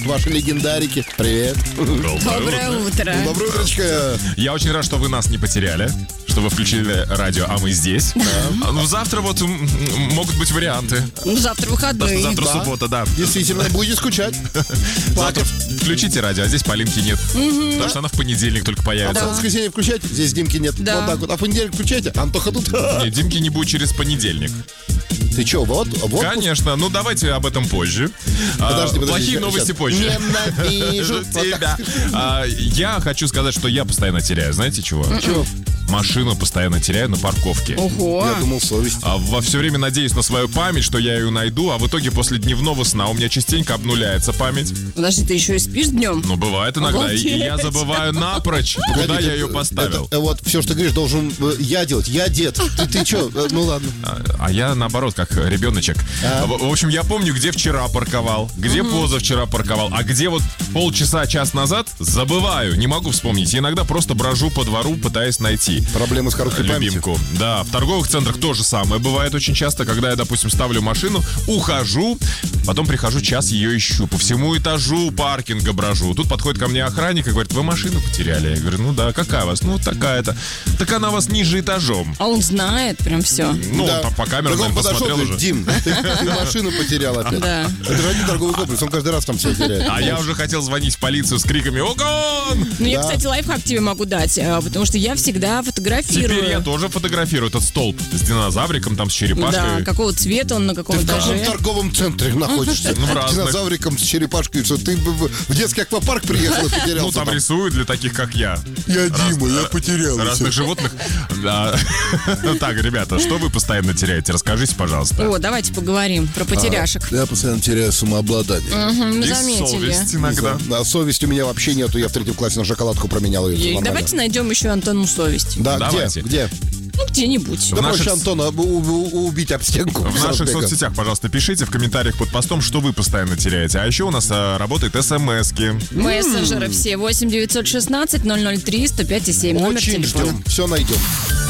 ваши легендарики. Привет. Доброе утро. Доброе утречко. Я очень рад, что вы нас не потеряли, что вы включили радио, а мы здесь. Ну, завтра вот могут быть варианты. Завтра выходные. Завтра Да. суббота, да. Действительно, будете скучать. Завтра включите радио, а здесь Полинки нет. Потому что она в понедельник только А в появится. воскресенье включайте, здесь Димки нет. Да. Вот так вот. А в понедельник включайте, Антоха тут. Нет, Димки не будет через понедельник. Ты что, вот? Конечно, ну давайте об этом позже. Подожди, Плохие сейчас. новости позже. Ненавижу Тебя. Я хочу сказать, что я постоянно теряю. Знаете чего? Чего? Машину постоянно теряю на парковке. Ого. Я думал, совесть. Во все время надеюсь на свою память, что я ее найду, а в итоге после дневного сна у меня частенько обнуляется память. Подожди, ты еще и спишь днем? Ну, бывает иногда. И я Обалдеть. забываю напрочь, куда я ее поставил. Это, вот все, что ты говоришь, должен я делать. Я дед. Ты что? Ну ладно. А я, наоборот, как ребеночек. В общем, я помню, где вчера парковал, где позавчера парковал, а где вот полчаса-час назад забываю, не могу вспомнить. И иногда просто брожу по двору, пытаясь найти Проблемы с короткой памятью. любимку. Да, в торговых центрах то же самое. Бывает очень часто, когда я, допустим, ставлю машину, ухожу, потом прихожу, час ее ищу. По всему этажу паркинга брожу. Тут подходит ко мне охранник и говорит: вы машину потеряли. Я говорю: ну да, какая у вас? Ну, такая-то. Так она у вас ниже этажом. А он знает прям все. Ну, Да. по камерам, Так он наверное, подошел, посмотрел говорит: уже. Дим, ты машину потерял опять. Да. Это же один торговый комплекс, он каждый раз там все теряет. А я уже хотел звонить в полицию с криками: «Огонь!» Ну, я, Да. кстати, лайфхак тебе могу дать, потому что я всегда фотографирую. Теперь я тоже фотографирую этот столб с динозавриком, там с Да, черепашкой. какого цвета он, на каком Ты в каком этаже. торговом центре находишься? Ну, в разных. Динозавриком с черепашкой. Что, ты в детский аквапарк приехал и потерялся Ну, там рисуют для таких, как я. Я Дима, я потерялся. Разных животных. Да. Так, ребята, что вы постоянно теряете? Расскажите, пожалуйста. О, давайте поговорим про потеряшек. Я постоянно теряю самообладание. Мы И заметили. совесть иногда. Да, совести у меня вообще нету. Я в 3 классе на шоколадку променял ее. всё И нормально. давайте найдем еще Антону совесть. Да, Давайте. где? Ну, где-нибудь. Да наших проще Антона убить об стенку. В наших соцсетях, пожалуйста, пишите в комментариях под постом, что вы постоянно теряете. А еще у нас работают смс-ки. Мессенджеры все 8 916 003 105 7. Номер Очень телефона. ждем. Все найдем.